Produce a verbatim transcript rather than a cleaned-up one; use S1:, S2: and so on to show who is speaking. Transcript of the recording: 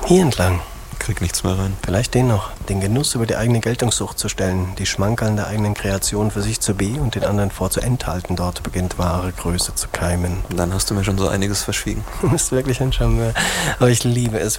S1: Hier entlang.
S2: Krieg nichts mehr rein.
S1: Vielleicht den noch. Den Genuss über die eigene Geltungssucht zu stellen, die Schmankerln der eigenen Kreation für sich zu be- und den anderen vorzuenthalten. Dort beginnt wahre Größe zu keimen.
S2: Dann hast du mir schon so einiges verschwiegen.
S1: Du bist wirklich ein Charmeur. Aber ich liebe es,